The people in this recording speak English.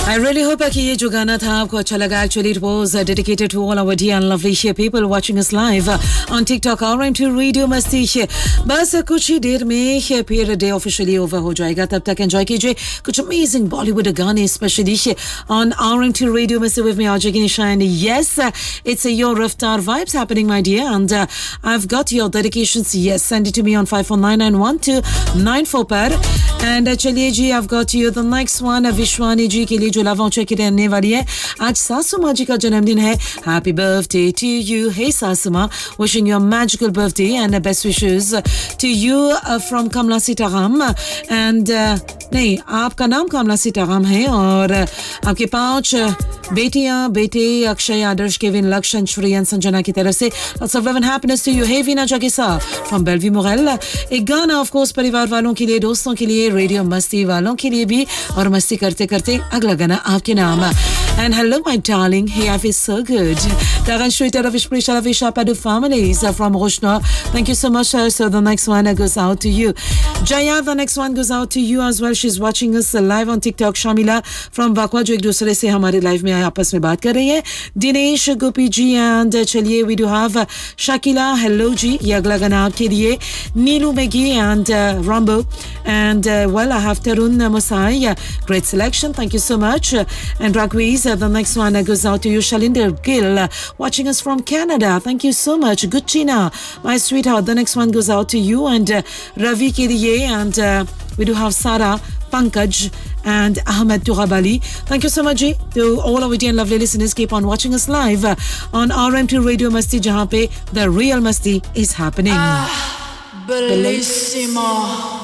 I really hope कि ये जो गाना था आपको अच्छा लगा. Actually, it was dedicated to all our dear and lovely people watching us live on TikTok RM2 Radio Masti. बस कुछ ही देर में फिर डे ऑफिशियली ओवर हो जाएगा. तब तक एंजॉय कीजिए कुछ अमेजिंग बॉलीवुड गाने, specially on RM2 Radio Masti with me, Ajay Nishan. Yes, it's your Raftar vibes happening, my dear, and I've got your dedications. Yes, send it to me on 549912994 पर. And चलिए जी, I've got you the next one. विश्वानी जी के लिए जो love voucher की रहने वाली है. आज सासू माँ जी का जन्मदिन है. Happy birthday to you. Hey सासू माँ, wishing you a magical birthday and best wishes to you from Kamla Sitaram. And नहीं, आपका नाम कमला सीताराम है और आपके 5 बेटियां बेटे अक्षय, आदर्श, केविन, लक्षण, श्रेयन, संजना की तरफ से lots of love and happiness to you. Hey Vina Jagisa from Bellevue Morel. एक गाना ऑफ कोर्स परिवार वालों के लिए, दोस्तों के लिए, रेडियो मस्ती वालों के लिए भी, और मस्ती करते करते अगला गाना आपके नाम. And hello my darling, hey, I feel so good. Daran Shweta Ravish Prisha Ravisha Padu families from Roshna. Thank you so much. So the next one goes out to you. Jaya, the next one goes out to you as well. She's watching us live on TikTok. Shamila from Vakwa जो एक दूसरे से हमारे live में आपस में बात कर रही है. Dinesh, Gopi ji, and चलिए we do have Shakila. Hello जी, ये अगला गाना आपके लिए. Neelu Megi and Rambo. And well, I have Tarun Mosai. Great selection. Thank you so much. And Ragwiz, the next one goes out to you. Shalinder Gill, watching us from Canada. Thank you so much. Guchina, my sweetheart. The next one goes out to you. And Ravi Kiriye. And we do have Sara, Pankaj, and Ahmed Turabali. Thank you so much to all our dear and lovely listeners. Keep on watching us live on RM2 Radio Masti, jahan pe the real Masti is happening. Bellissimo.